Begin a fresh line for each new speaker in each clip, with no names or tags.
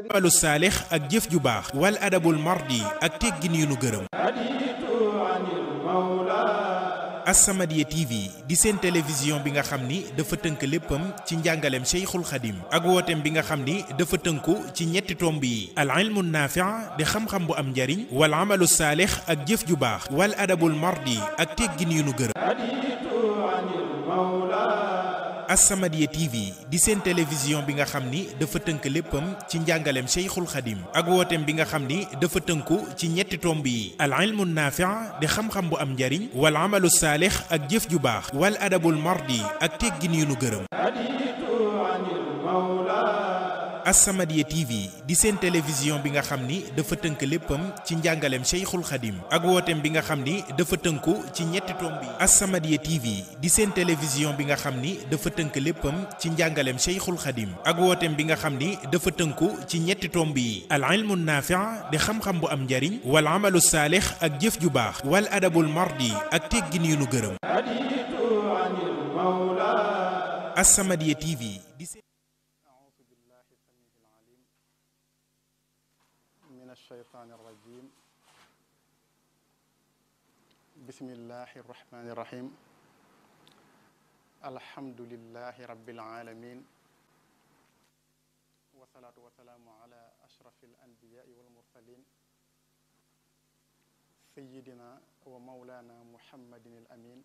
amalu saalix ak jëf ju baax wal adabul mardi ak teggin yu nu gërëm. As-Samadiyya TV di seen télévision bi nga xam ni dafa tënk léppam ci njàngaleem Cheikhul Khadim ak wooteem bi nga xam ni dafa tënku ci ñetti tomb yi al ilmu naafi' di xam-xam bu am njariñ wal amalu saalix ak jëf ju baax wal adabul mardi ak teggin yu nu gërëm. As-Samadiyya TV di seen télévision bi nga xam ni dafa tënk léppam ci njàngaleem Cheikhul Khadim ak wooteem bi nga xam ni dafa tënku ci ñetti tomb yi al ilmu naafi' di xam-xam bu am njariñ wal amalu saalix ak jëf ju baax wal adabul mardi ak teggin yu nu gërëm. As-Samadiyya TV di seen télévision bi nga xam ni dafa tënk léppam ci njàngaleem Cheikhul Khadim ak wooteem bi nga xam ni dafa tënku ci ñetti tomb yi As-Samadiyya TV di seen télévision bi nga xam ni dafa tënk léppam ci njàngaleem Cheikhul Khadim ak wooteem bi nga xam ni dafa tënku ci ñetti tomb yi al ilmu naafi' di xam-xam bu am njariñ wal amalu saalix ak jëf ju baax wal adabul mardi ak teggin yu nu gërëm. As-Samadiyya TV
الشيطان الرجيم بسم الله الرحمن الرحيم الحمد لله رب العالمين والصلاة والسلام على أشرف الأنبياء والمرسلين سيدنا ومولانا محمد الأمين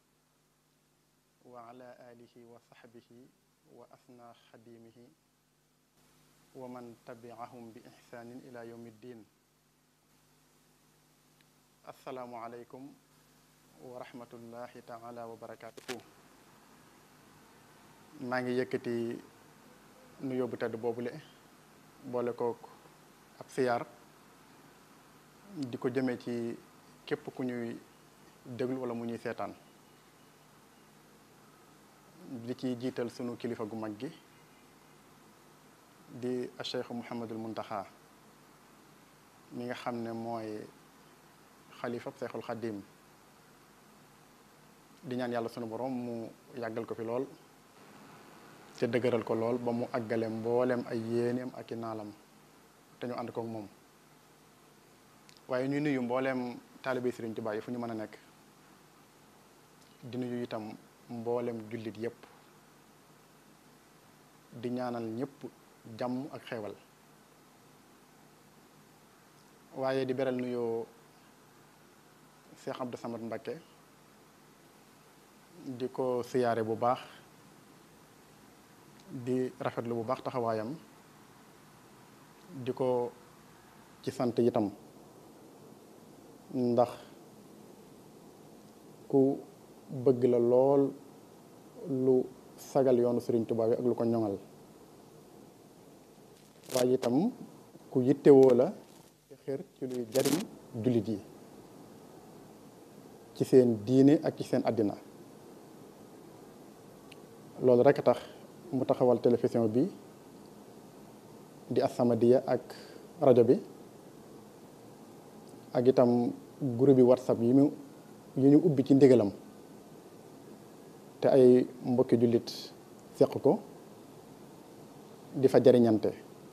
وعلى آله وصحبه وأثنى خديمه ومن تبعهم بإحسان إلى يوم الدين السلام عليكم ورحمة الله تعالى وبركاته maa ngi yëkkati nuyoo bu tedd boobule boole kook ab siyaar di ko jëmee ci képp ku ñuy déglu wala mu ñuy seetaan di ci jiital sunu kilifa gu mag gi di Cheikh Mouhamadul Muntaxa mi nga xam ne mooy xalifa Cheikhul Khadim di ñaan yàlla sunu borom mu yàggal ko fi lool te dëgëral ko lool ba mu àggale mboolem ay yéeneem ak i naalam te ñu ànd kook moom waaye ñuy nuyu mbooleem taalibe Sëriñ Tuubaa yi fu ñu mën a nekk di nuyu itam mboolem jullit yépp di ñaanal ñépp jàmm ak xewal waaye di beral nuyoo Cheikh Abdou Samad Mbacké di ko siyaare bu baax di rafetlu bu baax taxawaayam di ko ci sant itam ndax ku bëgg la lool lu sagal yoonu Sëriñ Tuubaa bi ak lu ko ñoŋal waaye itam ku yittewoo la te xër ci luy jariñ jullit yi ci seen diine ak ci seen àddina loolu rekk tax mu taxawal télévision bi di As-Samadiyya ak rajo bi ak itam groupe bi WhatsApp yi ñu ubbi ci ndigalam te ay mbokki jullit seq ko di fa jariñante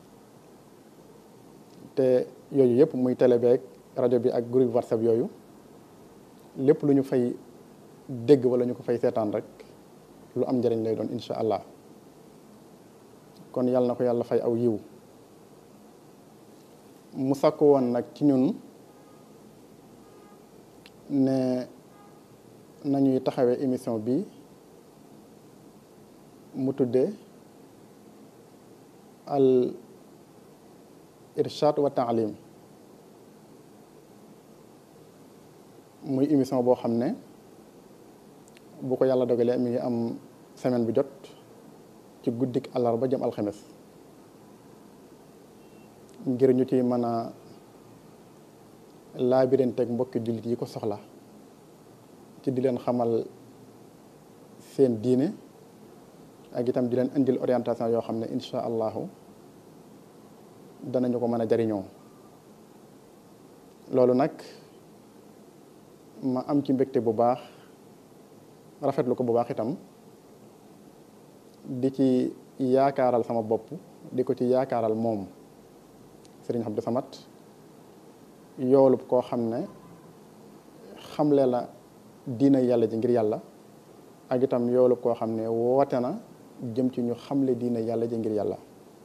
te yooyu yëpp muy télé beeg rajo bi ak groupe WhatsApp yooyu lépp lu ñu fay dégg wala ñu ko fay seetaan rek lu am njëriñ lay doon incha allah kon yàlla na ko yàlla fay aw yiw mu sakku woon nag ci ñun ne nañuy taxawee émission bi mu tuddee al irshad wa taalim muy émission boo xam ne bu ko yàlla dogalee mi ngi am semaine bu jot ci guddik àllarba jëm alxames ngir ñu ci mën a laabiranteeg mbokki jullit yi ko soxla ci di leen xamal seen diine ak itam di leen indil orientation yoo xam ne incha allahu danañu ko mën a jariñoo loolu nag ma am ci mbégte bu baax rafetlu ko bu baax itam di ci yaakaaral sama bopp di ko ci yaakaaral moom Sëriñ Abdou Samad yoolub koo xam ne xamle la diina yàlla ji ngir yàlla ak itam yoolub koo xam ne woote na jëm ci ñu xamle diina yàlla ji ngir yàlla.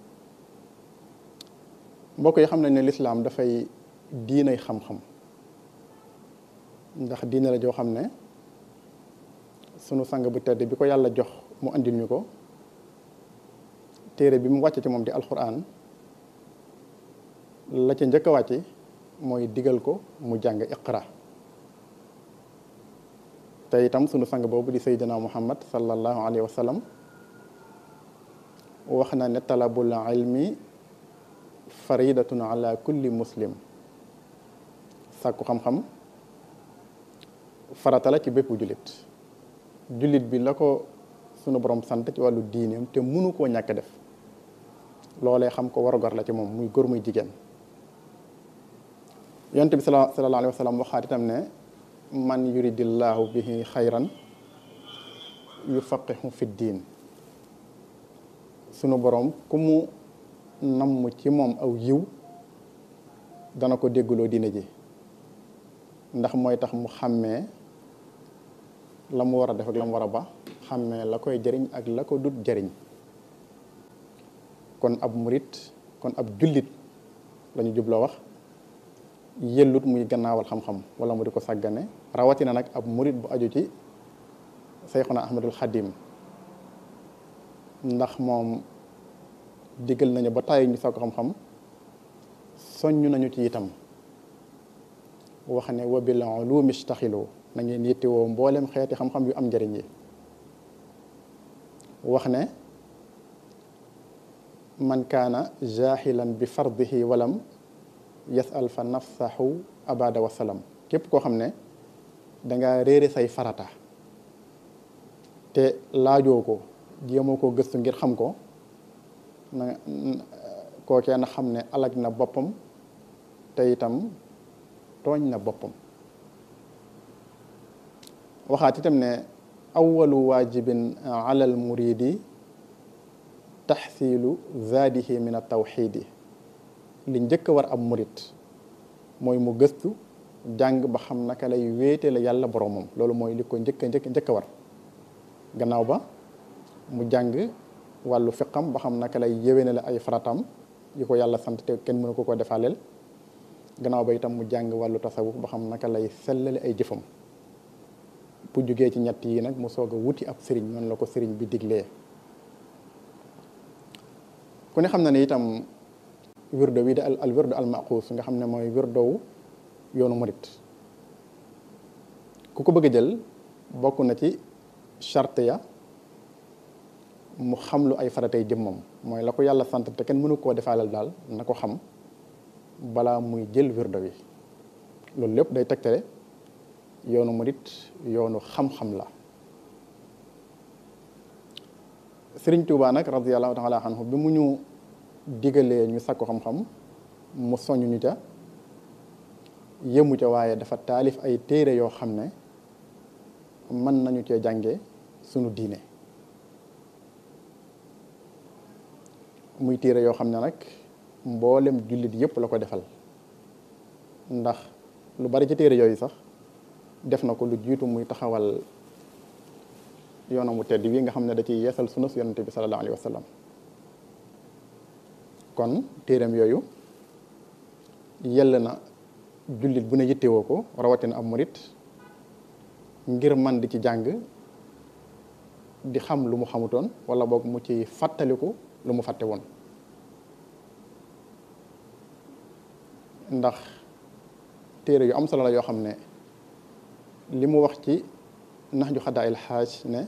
mbokk yi xam nañ ne lislaam dafay diinay xam-xam ndax diina la joo xam ne sunu sang bu tedd bi ko yàlla jox mu andil ñu ko téere bi mu wàcce ci moom di alquran la ca njëkk a wàcce mooy digal ko mu jàng iqra te itam sunu sang boobu di sayyidina muhammad sallallahu alayhi wa sallam wax na ne talabul ilmi faridatun ala kulli muslim sàkku xam-xam farata la ci bépp jullit bi la ko sunu borom sant ci wàllu diineem te mënu koo ñàkk def loolee xam ko warugar la ci moom muy góor muy jigéen. yonent bi sallallahu alayhi wa sallam waxaat itam ne man yuridillahu bihi xayran yufaqihu fi diin sunu borom ku mu namm ci moom aw yiw dana ko déggloo diine ji ndax mooy tax mu xàmmee la mu war a def ak la mu war a ba xàmmee la koy jëriñ ak la ko dut jëriñ kon ab murit kon ab jullit lañu jubloo wax yellut muy gannaawal xam-xam wala mu di ko sàggane rawatina nag ab murit bu aju ci Seyxuna Ahmadul Xadim ndax moom digal nañu ba tàyyi ñu sàkku xam-xam soññ nañu ci itam wax ne wa bil ulumi istaxilu na ngeen yittewoo mboolem xeeti xam-xam yu am njëriñ yi wax ne man kaana jahilan bi fardihi walam yasal fa nafsahu abada wasalam képp koo xam ne danga réere say farata te laajoo ko jéemoo ko gëstu ngir xam ko na kookee na xam ne alag na boppam te itam tooñ na boppam waxaat itam ne awalu waajibin ala al muridi taxsilu zaadihi min at tawxidi li njëkk a war ab murit mooy mu gëstu jàng ba xam naka lay wéete la yàlla boromam loolu mooy li ko njëkk a war gannaaw ba mu jàng wàllu fiqam ba xam naka lay yéwéne la ay faratam yi ko yàlla sant te kenn mënu ko defaaleel gannaaw ba itam mu jàng wàllu tasawuf ba xam naka lay sellale ay jëfam bu jugee ci ñett yi nag mu soog a wuti ab sëriñ noonu la ko sëriñ bi diglee ku ne xam na ne itam wirdo wi de al wirdo al maquus nga xam ne mooy wirdowu yoonu murit ku ko bëgg a jël bokk na ci charte ya mu xam lu ay faratay jëmmam mooy la ko yàlla sant te kenn mënu koo defaalal daal na ko xam balaa muy jël wirdo wi loolu lépp day tegtale yoonu murit yoonu xam-xam la Sëriñ Tuubaa nag radiyallahu taala anhu bi mu ñu digalee ñu sakku xam-xam mu soññ ñu ca yëmu ca waaye dafa taalif ay téere yoo xam ne mën nañu cee jànge sunu diine muy téere yoo xam ne nag mboolem jullit yépp la ko defal ndax lu bari ci téere yooyu sax def na ko lu jiitu muy taxawal yoonamu tedd wi nga xam ne da ciy yeesal sunna su yonante bi sallallahu alayhi wa sallam kon téereem yooyu yell na jullit bu ne yittewoo ko rawatina ab murit ngir man di ci jàng di xam lu mu xamutoon wala boog mu ci fàttaliku lu mu fàtte woon ndax téere yu am solo la yoo xam ne li mu wax ci nax ju xadaa il xaaj ne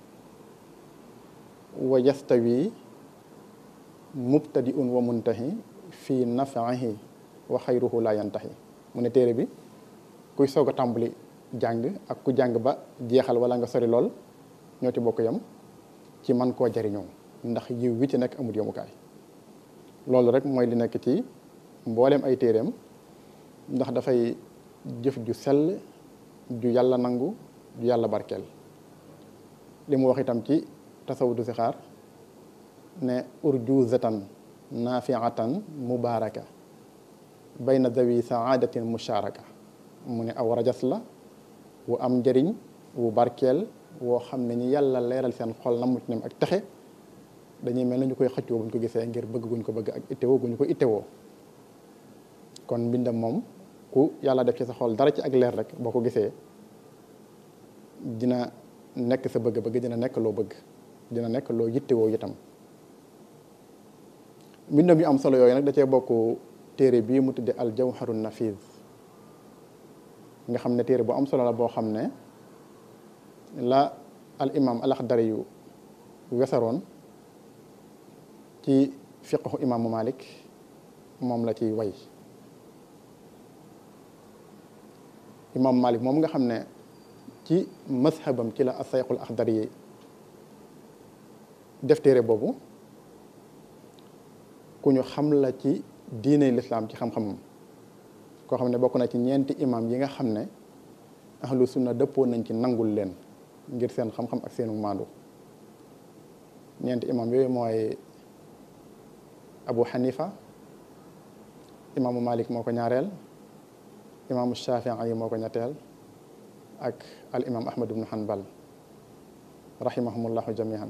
wa yastawi mubtadiun wa muntahi fii nafaihi wa xayruhu la yantahi mu ne téere bi kuy soog a tàmbali jàng ak ku jàng ba jeexal wala nga sori lool ñoo ci bokk yam ci man koo jariñoo ndax yiw wi ci nekk amul yomukaay loolu rek mooy li nekk ci mbooleem ay téereem ndax dafay jëf ju sell ju yàlla nangu ju yàlla barkeel li mu wax itam ci tasawudu si xaar ne urjuzatan nafiatan mubaraka bayna dawi saadatin musharaka mu ne aw rajas la wu am njëriñ wu barkeel woo xam ne ñi yàlla leeral seen xol na mu ci ñoom ak texe dañuy mel na ñu koy xëccoo buñ ko gisee ngir bëgg guñ ko bëgg ak ittewoo guñ ko ittewoo kon mbindam moom ku yàlla def ci sa xol dara ci ak leer rek boo ko gisee dina nekk sa bëgg-bëgg dina nekk loo bëgg dina nekk loo yittewoo itam mbindam yu am solo yooyu nag da cee bokk téere bii mu tudde al jawharun nafiz nga xam ne téere bu am solo la boo xam ne la al imam al Axdari yu wesaroon ci fiqhu imaamu Malik moom la ci way imaamu Malik moom nga xam ne ci mazhabam ci la asayxul Axdari yi def téere boobu ku ñu xam la ci diine lislaam ci xam-xamam koo xam ne bokk na ci ñeenti imam yi nga xam ne ahlu sunna dëppoo nañ ci nangul leen ngir seen xam-xam ak seenu maandu ñeenti imam yooyu mooy Abu Hanifa imaamu Malik moo ko ñaareel imaamu Shafii yi moo ko ñetteel ak al imam Ahmad ibnu Hanbal rahimahumullahu jamihan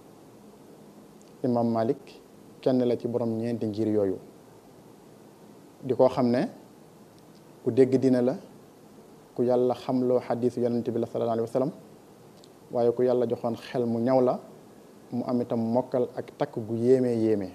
imam Malik kenn la ci borom ñeenti ngir yooyu di koo xam ne ku dégg dina la ku yàlla xamloo xadiisu yonente bi la sallallahu alayhi wa sallam waaye ku yàlla joxoon xel mu ñaw la mu am itam mokkal ak takk gu yéeme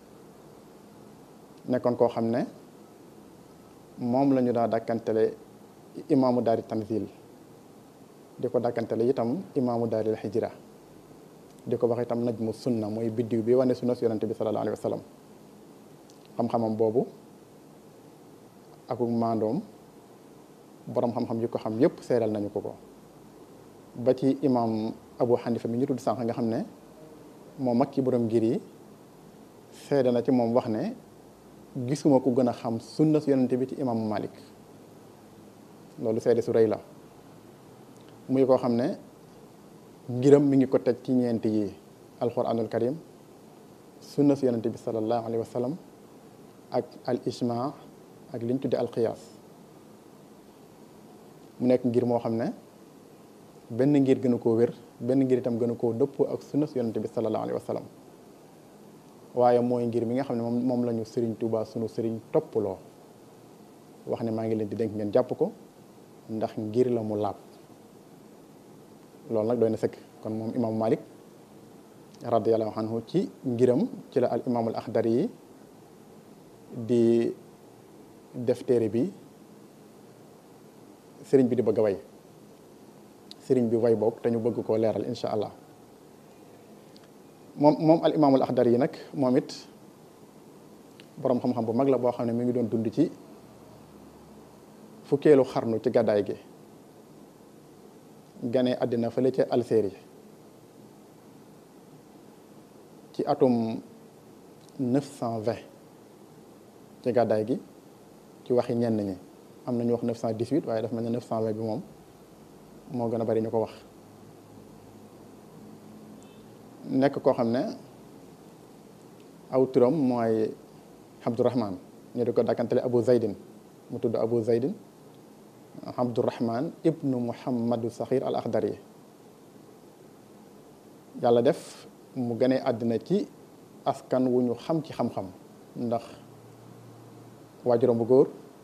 nekkoon koo xam ne moom la ñu daa dàkkantele imaamu daari tanzil di ko dàkkantele itam imaamu daaril hijra di ko wax itam najmu sunna mooy biddiw bi wane sunna si yonente bi sallallahu alayhi wa sallam xam-xamam boobu akuk maandoom borom xam-xam yi ko xam yépp seeral nañu ko ba ci imam Abu Hanifa mi ñu tudd sànq nga xam ne moo mag ci borom ngir yi seede na ci moom wax ne gisuma ku gën a xam sunna su yonente bi ci imaamu Malik loolu seede su rëy la muy koo xam ne ngiram mi ngi ko teg ci ñeenti yi alquranul karim sunna su yonente bi sallallahu alayhi wa sallam ak al ijma ak liñ tudde al qiyaas mu nekk ngir moo xam ne benn ngir gën a koo wér benn ngir itam gën a koo dëppoo ak sunna su yonente bi sallallahu alayhi wa sallam waaye mooy ngir mi nga xam ne moom la ñu sëriñ Tuubaa sunu sëriñ toppaloo wax ne maa ngi leen di dénk ngeen jàpp ko ndax ngir la mu laab loolu nag doy na sëkk kon moom imaamu Malik radiyallahu anhu ci ngiram ci la al imaamul Axdari yi di def téere bi sëriñ bi di bëgg a way sëriñ bi way boog te ñu bëgg koo leeral incha allah moom al imaamul Axdari yi nag moom it boroom xam-xam bu mag la boo xam ne mi ngi doon dund ci fukkeelu xarnu ci gàddaay gi gane àddina fële ca Algérie ci atum 920 ci gàddaay gi ci waxi ñenn ñi am na ñu wax 918 waaye daf mel ne 920 bi moom moo gën a bari ñu ko wax nekk koo xam ne aw turam mooy Abdourahman ñu di ko dàkkantele Abu Zaydin mu tudd Abu Zaydin Abdourahman ibnu Muhammadu Saxir al Axdari yàlla def mu gënee àddina ci askan wu ñu xam ci xam-xam ndax waajuram bu góor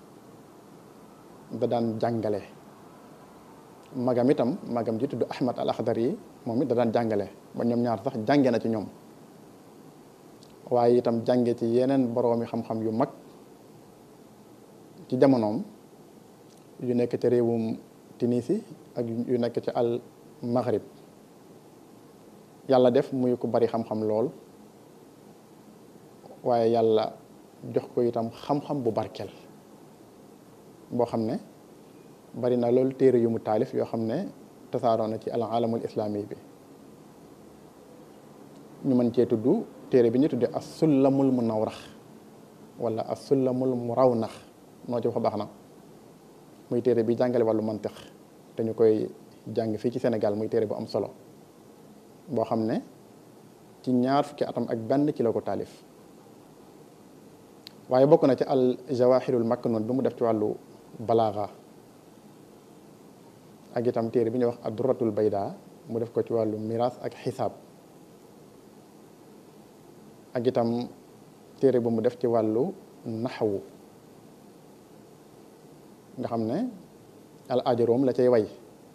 da daan jàngale magam itam magam ji tudd Ahmad al Axdari moom it da daan jàngale ba ñoom ñaar sax jànge na ci ñoom waaye itam jànge ci yeneen boroomi xam-xam yu mag ci jamonoom yu nekk ca réewum Tunisie ak yu nekk ca al Maghrib yàlla def muy ko bari xam-xam lool waaye yàlla jox ko itam xam-xam bu barkeel boo xam ne bari na loolu téere yu mu taalif yoo xam ne tasaaroo na ci al alamul islami bi ñu mën cee tudd téere bi ñu tuddee as-sullamul munawrax wala as-sullamul murawnax noo ci wax baax na muy téere bi jàngale wàllu mantiq te ñu koy jàng fii ci Sénégal muy téere bu am solo boo xam ne ci ñaar fukki atam ak benn ci la ko taalif waaye bokk na ci al jawahirul maknun bi mu def ci wàllu balaaxa ak itam téere bi ñuy wax ad-durratul bayda mu def ko ci wàllu miraas ak xisaab ak itam téere bu mu def ci wàllu naxwu nga xam ne al ajaroom la cay way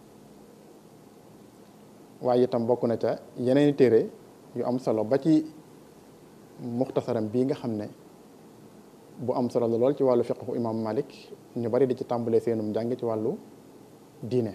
waaye itam bokk na ca yeneeni téere yu am solo ba ci muxtasaram bii nga xam ne bu am solo la lool ci wàllu fiqhu imam Malik ñu bari di ci tàmbalee seenum njàng ci wàllu diine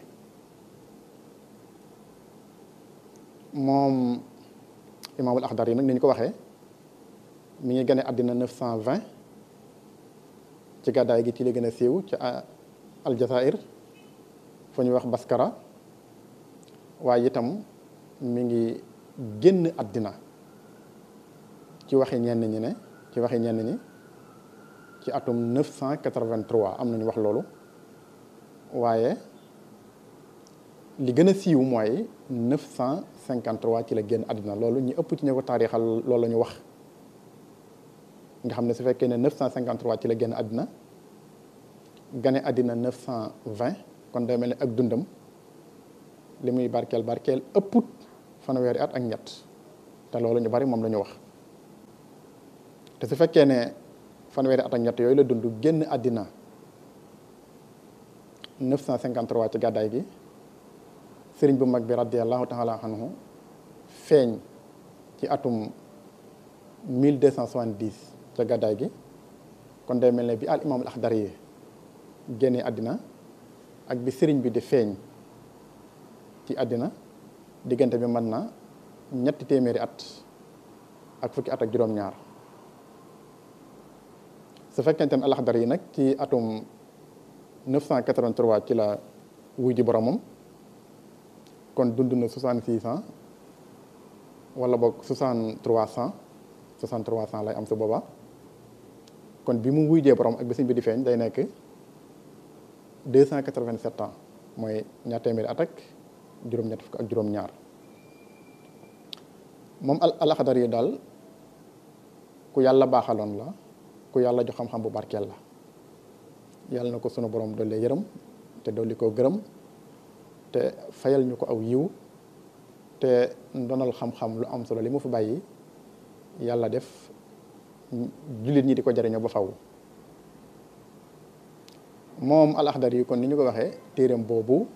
moom imaamul Axdar yi nag ni ñu ko waxee mi ngi gane àddina 920 ci gàddaay gi ci li gën a siiw ci aljazair fu ñuy wax Baskara waaye itam mi ngi génn àddina ci waxi ñenn ñi ne ci waxi ñenn ñi ci atum 983 am nañu wax loolu waaye li gën a siiw mooy 953 ci la génn àddina loolu ñu ëpp ci ñu ko taarixal loolu la ñu wax nga xam ne su fekkee ne 953 ci la génn àddina gane àddina 920 kon day mel ne ak dundam li muy barkeel ëpput fanweeri at ak ñett te loolu ñu bari moom la ñu wax te su fekkee ne fanweeri at ak ñett yooyu la dund génn àddina 953 ci gàddaay gi sëriñ bu mag bi radiyallahu taala anhu feeñ ci atum 1270 ca gàddaay gi kon day mel ne bi al imam al Axdari yi génnee àddina ak bi sëriñ bi di feeñ ci àddina diggante bi mën na ñetti téeméeri at ak fukki at ak juróom-ñaar su fekkente ne al Axdari yi nag ci atum 983 ci la wuy ji boromam kon dund na 66 ans wala boog 6300 lay am su booba kon bi mu wuyjee borom ak bi sëñ bi di feeñ day nekk 287 ans mooy ñaar téeméeri at ak juróom-ñett fukk ak juróom-ñaar moom al Axdari yi daal ku yàlla baaxaloon la ku yàlla jox xam-xam bu barkeel la yàlla na ko sunu borom dolli yërëm te dolli koo gërëm te fayal ñu ko aw yiw te ndonal xam-xam lu am solo li mu fi bàyyi yàlla def jullit ñi di ko jariñoo ba faw moom al Axdari yi kon ni ñu ko waxee téereem boobu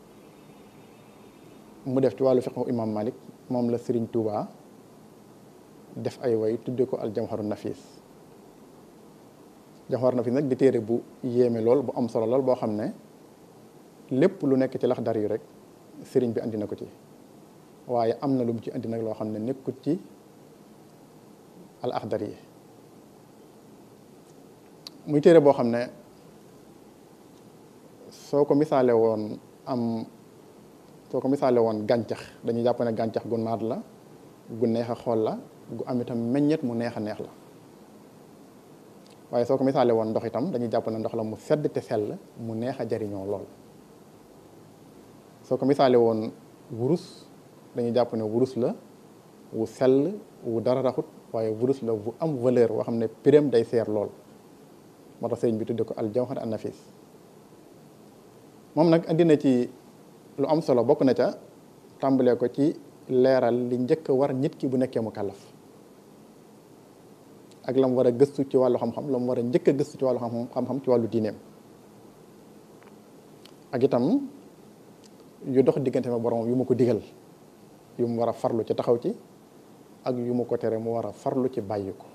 mu def ci wàllu fiqhu imam Malik moom la Serigne Touba def ay way tudde ko al Jawharu Nafis Jawharu Nafis nag di téere bu yéeme lool bu am solo lool boo xam ne lépp lu nekk ci Laxdari yu rek sëriñ bi andi na ko ci waaye am na lu mu ci andi nag loo xam ne nekkut ci al Axdari yi muy téere boo xam ne soo ko misaale woon gàncax dañuy jàpp ne gàncax gu naat la gu neex a xool la gu am itam meññet mu neex a neex la waaye soo ko misaale woon ndox itam dañuy jàpp ne ndox la mu sedd te sell mu neex a jariñoo lool soo ko misaale woon wurus dañuy jàpp ne wurus la wu sell wu dara raxut waaye wurus la wu am valeur woo xam ne pireem day seer lool moo tax sëriñ bi tudde ko al Jawhar an Nafis moom nag andi na ci lu am solo bokk na ca tàmbalee ko ci leeral li njëkk a war nit ki bu nekkee mu kàllaf ak la mu war a gëstu ci wàllu xam-xam la mu war a njëkk a gëstu ci wàllu xam-xam ci wàllu diineem ak itam yu dox diggante ma boromam yu mu ko digal yu mu war a farlu ci taxaw ci ak yu mu ko tere mu war a farlu ci bàyyi ko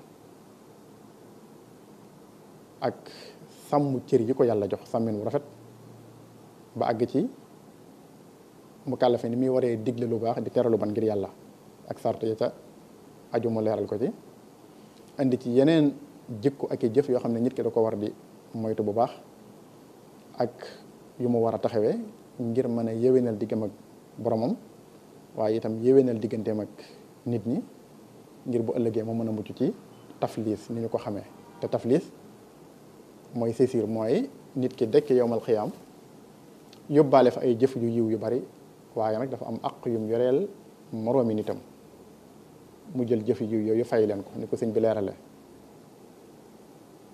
ak sàmm cër yi ko yàlla jox sàmmin wu rafet ba àgg ci mu kàllafe ni muy waree digle lu baax di tere lu ban ngir yàlla ak sart ya ca aju mu leeral ko ci andi ci yeneen jikko ak i jëf yoo xam ne nit ki da ko war di moytu bu baax ak yu mu war a taxawee ngir mën a yéwénal diggam ak boromam waaye itam yéwénal digganteem ak nit ñi ngir bu ëllëgee mu mën a mucc ci tafliis ni ñu ko xamee te tafliis mooy saisir mooy nit ki dekk yowmal xiyaam yóbbaale fa ay jëf yu yiw yu bari waaye nag dafa am àq yum yoreel moroomi nitam mu jël jëf yu yooyu fay leen ko ni ko sëñ bi leerale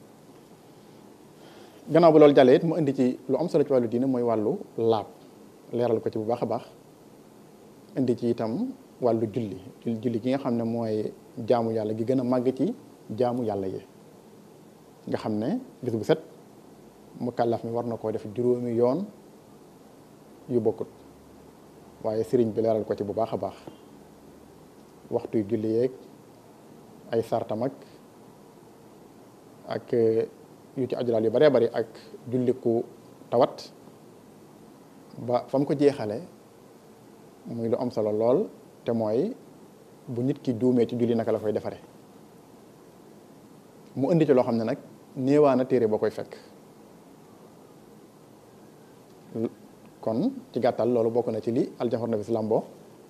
gannaaw ba loolu jàllee it mu indi ci lu am solo ci wàllu diine mooy wàllu laab leeral ko ci bu baax a baax indi ci itam wàllu julli gi nga xam ne mooy jaamu yàlla gi gën a màgg ci jaamu yàlla yi nga xam ne bis bu set mukallaf mi war na koo def juróomi yoon yu bokkut waaye sëriñ bi leeral ko ci bu baax a baax waxtuy julli yeeg ay sartam ak yu ci ajulaal yu baree bari ak julliku tawat ba fa mu ko jeexale muy lu am solo lool te mooy bu nit ki duumee ci julli naka la koy defare mu indi ci loo xam ne nag néewaana téere boo koy fekk kon ci gàttal loolu bokk na ci li Aljawhar Nafis lambo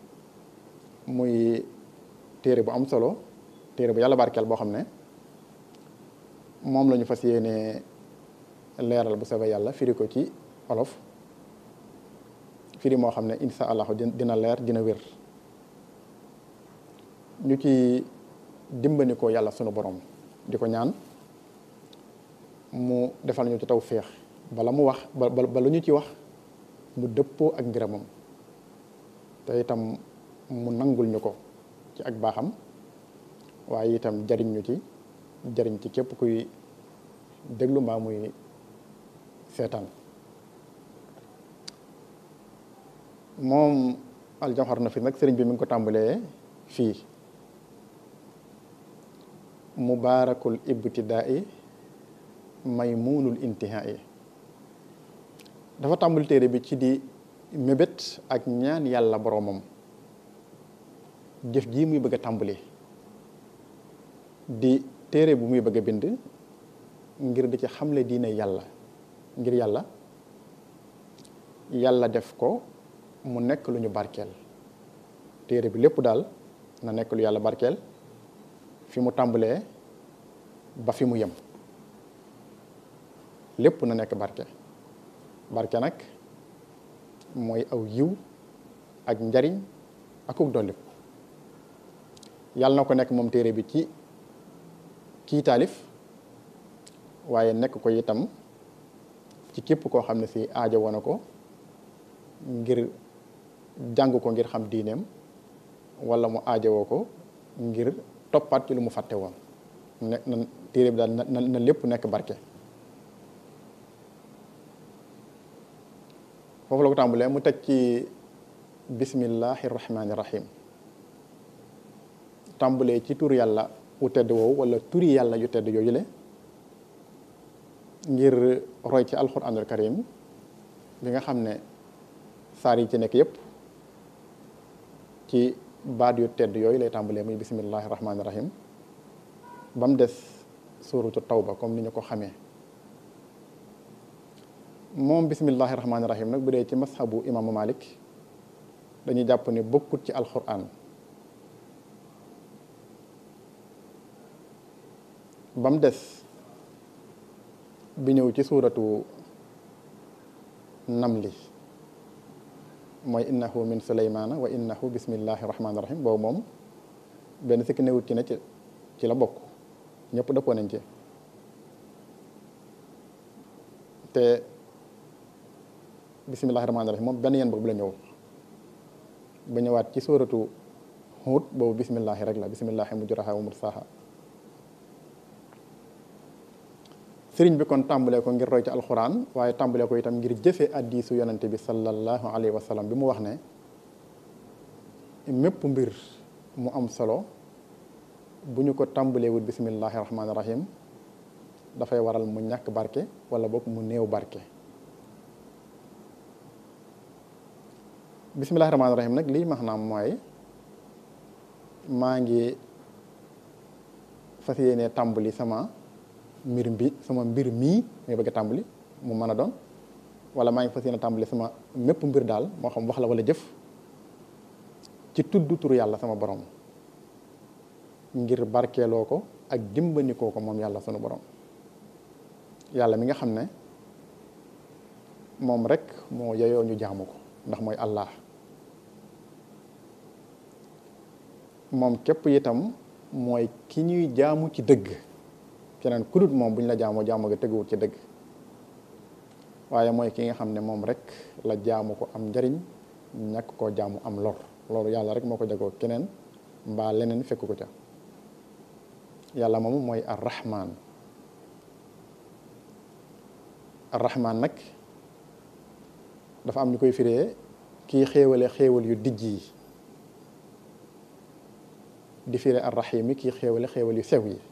muy téere bu am solo téere bu yàlla barkeel boo xam ne moom la ñu fas yéene leeral bu soobee yàlla firi ko ci olof firi moo xam ne insha allahu dina leer dina wér ñu ci dimbali ko yàlla sunu borom di ko ñaan mu defal ñu ci tawféex bala mu wax ba lu ñu ci wax mu dëppoo ak ngërëmam te itam mu nangul ñu ko ci ak baaxam waaye itam jariñ ñu ci jariñ ci képp kuy déglu mbaa muy seetaan moom Aljawhar Nafis nag sëriñ bi mi ngi ko tàmbalee fii mubaarakul ibtidaai maymunul intihaai dafa tàmbali téere bi ci di mébét ak ñaan yàlla boroomam jëf ji muy bëgg a tàmbali di téere bu muy bëgg a bind ngir di ci xamle diine yàlla ngir yàlla def ko mu nekk lu ñu barkeel téere bi lépp daal na nekk lu yàlla barkeel fi mu tàmbalee ba fi mu yem lépp na nekk barke nag mooy aw yiw ak njariñ akuk dolliku yàlla na ko nekk moom téere bi ci kii taalif waaye nekk ko itam ci képp koo xam ne si aajo woon na ko ngir jàng ko ngir xam diineem wala mu aajowoo ko ngir toppaat ci lu mu fàtte woon na téere bi daal na lépp nekk barke foofu la ko tàmbalee mu teg ci bismillahi rahmaani rahim tàmbalee ci tur yàlla wu tedd woowu wala turi yàlla yu tedd yooyu le ngir roy ci alquranul karim bi nga xam ne saar yi ci nekk yépp ci baat yu tedd yooyu lay tàmbalee muy bismillahi rahmaani rahim ba mu des suuratu tawba comme ni ñu ko xamee moom bismillahi rahmaani rahim nag bu dee ci mashabu imaamu Malik dañuy jàpp ne bokkut ci alquran ba mu des bi ñëw ci suuratu namli mooy innahu min suleymaana wa innahu bismillahi rahmaani rahim boobu moom benn sikki newut ci ne ci la bokk ñëpp dëppoo nañ ci te bismillahi rahmaani rahim moom benn yeen boobu la ñëw ba ñëwaat ci suuratu Huud boobu bismillahi rek la bismillahi mujraha wa mursaha sëriñ bi kon tàmbalee ko ngir roy ci alxuraan waaye tàmbalee ko itam ngir jëfe addiisu yonante bi sallallahu alayhi wa sallam bi mu wax ne mépp mbir mu am solo bu ñu ko tàmbalee wut bismillahi rahmaani rahim dafay waral mu ñàkk barke wala boog mu néew barke bismillahi rahmaani rahim nag lii maanaam mooy maa ngi fas yéene tàmbali sama mbir mii muy bëgg a tàmbali mu mën a doon wala maa ngi fas yéene tàmbali sama mépp mbir daal moo xam wax la wala jëf ci tudd turu yàlla sama borom ngir barkeeloo ko ak dimbanikoo ko moom yàlla sunu borom yàlla mi nga xam ne moom rek moo yeyoo ñu jaamu ko ndax mooy Allah moom képp itam mooy ki ñuy jaamu ci dëgg keneen ku dut moom bu ñu la jaamoo jaamu nga teguwut ci dëgg waaye mooy ki nga xam ne moom rek la jaamu ko am njariñ ñàkk koo jaamu am lor loolu yàlla rek moo ko jagoo keneen mbaa leneen fekk ko ca yàlla moomu mooy arrahman arrahman nag dafa am ñu koy firee kii xéewale xéewal yu dijj yi di firee arrahim yi kii xéewale xéewal yu sew yi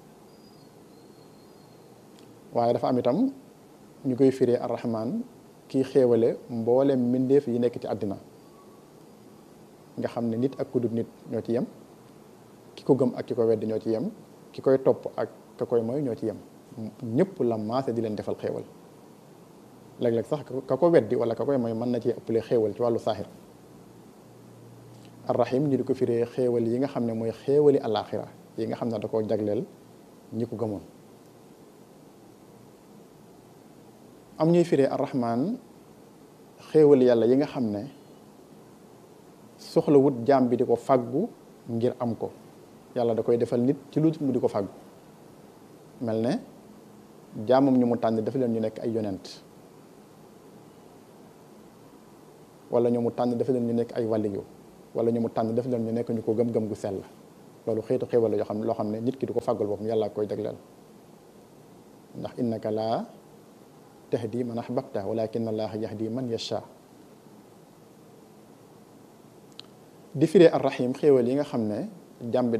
waaye dafa am itam ñu koy firee arrahman kii xéewale mboolem mbindeef yi nekk ci àddina nga xam ne nit ak ku dul nit ñoo ci yem ki ko gëm ak ki ko weddi ñoo ci yem ki koy topp ak ka koy moy ñoo ci yem ñëpp la maase di leen defal xéewal léeg-léeg sax ka ko weddi wala ka koy moy mën na ci ëppale xéewal ci wàllu saaxir arrahim ñu di ko firee xéewal yi nga xam ne mooy xéewali alaxira yi nga xam ne da koo jagleel ñi ko gëmoon am ñuy firee arrahman xéewal yàlla yi nga xam ne soxla wut jaam bi di ko fàggu ngir am ko yàlla da koy defal nit ci lu mu di ko fàggu mel ne jaamam ñu mu tànn dafa leen ñu nekk ay yonent wala ñu mu tànn dafa leen ñu nekk ay waliyu wala ñu mu tànn dafa leen ñu nekk ñu ko gëm-gëm gu sell loolu xeetu xéewal yoo xam ne loo xam ne nit ki di ko fàggul boppam yàlla koy jagleel ndax innaka laa tahdi man ahbabta walakin allaha yahdi man yasha di firee arrahim xéewal yi nga xam ne jàmm bi